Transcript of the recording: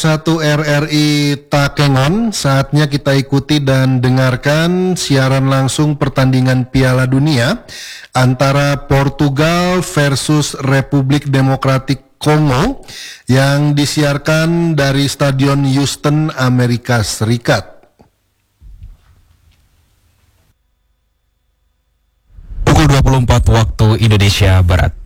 Satu RRI Takengon, saatnya kita ikuti dan dengarkan siaran langsung pertandingan Piala Dunia antara Portugal versus Republik Demokratik Kongo yang disiarkan dari Stadion Houston, Amerika Serikat. Pukul 24 waktu Indonesia Barat.